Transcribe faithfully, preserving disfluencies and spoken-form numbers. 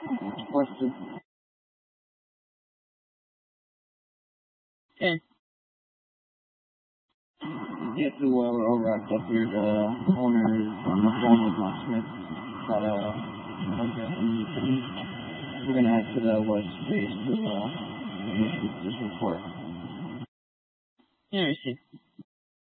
What's the... Okay. Get the well all wrapped up here. The owner is on the phone with my Smith. But, uh, okay. I'm gonna head to the West Base to, uh, this report. Here, I see.